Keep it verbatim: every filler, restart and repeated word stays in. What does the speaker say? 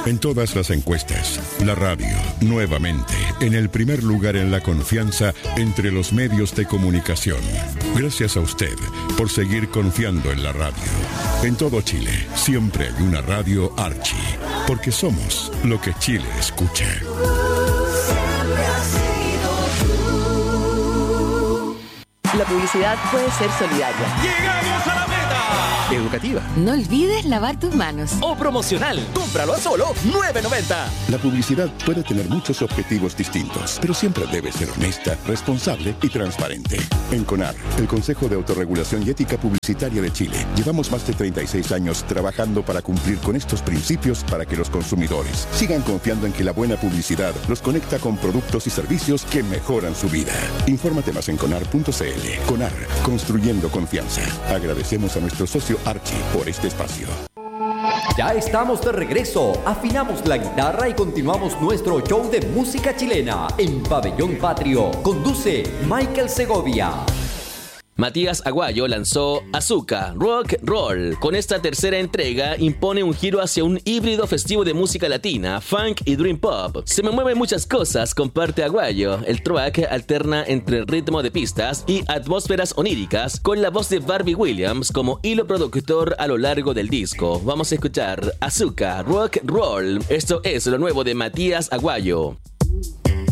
En todas las encuestas, la radio, nuevamente, en el primer lugar en la confianza entre los medios de comunicación. Gracias a usted por seguir confiando en la radio. En todo Chile, siempre hay una radio Archie, porque somos lo que Chile escucha. La publicidad puede ser solidaria. ¡Llegamos a la meta! Educativa. No olvides lavar tus manos. O promocional. Cómpralo a solo nueve noventa. La publicidad puede tener muchos objetivos distintos, pero siempre debe ser honesta, responsable y transparente. En CONAR, el Consejo de Autorregulación y Ética Publicitaria de Chile, llevamos más de treinta y seis años trabajando para cumplir con estos principios para que los consumidores sigan confiando en que la buena publicidad los conecta con productos y servicios que mejoran su vida. Infórmate más en conar punto c l. CONAR, construyendo confianza. Agradecemos a nuestro socio Archie por este espacio. Ya estamos de regreso, afinamos la guitarra y continuamos nuestro show de música chilena en Pabellón Patrio. Conduce Michael Segovia. Matías Aguayo lanzó Azúcar, Rock, Roll. Con esta tercera entrega impone un giro hacia un híbrido festivo de música latina, funk y dream pop. Se me mueven muchas cosas, comparte Aguayo. El track alterna entre ritmo de pistas y atmósferas oníricas con la voz de Barbie Williams como hilo productor a lo largo del disco. Vamos a escuchar Azúcar, Rock, Roll. Esto es lo nuevo de Matías Aguayo.